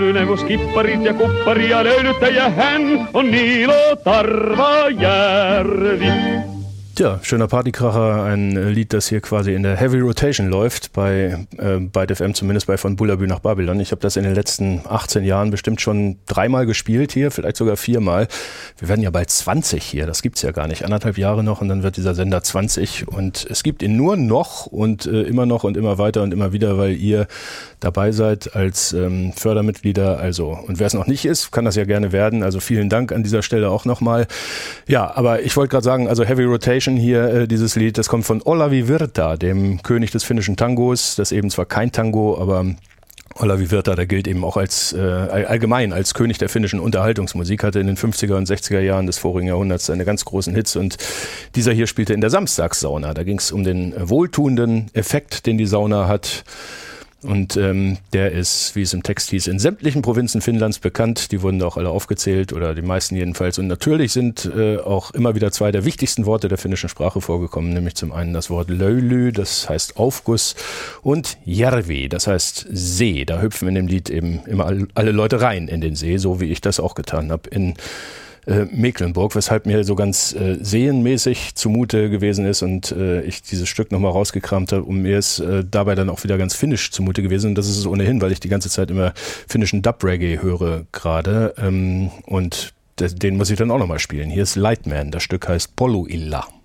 Neuvos kipparit ja kupparia löylyttäjä hän on Niilo Tarvajärvi. Tja, schöner Partykracher, ein Lied, das hier quasi in der Heavy Rotation läuft, bei Byte FM, zumindest bei Von Bullabü nach Babylon. Ich habe das in den letzten 18 Jahren bestimmt schon 3-mal gespielt hier, vielleicht sogar 4-mal. Wir werden ja bald 20 hier, das gibt's ja gar nicht. 1,5 Jahre noch und dann wird dieser Sender 20 und es gibt ihn nur noch und immer noch und immer weiter und immer wieder, weil ihr dabei seid als Fördermitglieder. Also, und wer es noch nicht ist, kann das ja gerne werden. Also vielen Dank an dieser Stelle auch nochmal. Ja, aber ich wollte gerade sagen, also Heavy Rotation hier, dieses Lied, das kommt von Olavi Virta, dem König des finnischen Tangos. Das eben zwar kein Tango, aber Olavi Virta, der gilt eben auch als allgemein als König der finnischen Unterhaltungsmusik, hatte in den 50er und 60er Jahren des vorigen Jahrhunderts seine ganz großen Hits und dieser hier spielte in der Samstagssauna. Da ging es um den wohltuenden Effekt, den die Sauna hat. Und der ist, wie es im Text hieß, in sämtlichen Provinzen Finnlands bekannt. Die wurden da auch alle aufgezählt oder die meisten jedenfalls. Und natürlich sind auch immer wieder 2 der wichtigsten Worte der finnischen Sprache vorgekommen, nämlich zum einen das Wort Löyly, das heißt Aufguss, und Järvi, das heißt See. Da hüpfen in dem Lied eben immer alle Leute rein in den See, so wie ich das auch getan habe in Mecklenburg, weshalb mir so ganz seenmäßig zumute gewesen ist und ich dieses Stück nochmal rausgekramt habe, und mir ist dabei dann auch wieder ganz finnisch zumute gewesen, und das ist es ohnehin, weil ich die ganze Zeit immer finnischen Dub-Reggae höre gerade und den muss ich dann auch nochmal spielen. Hier ist Lightman, das Stück heißt Poluilla.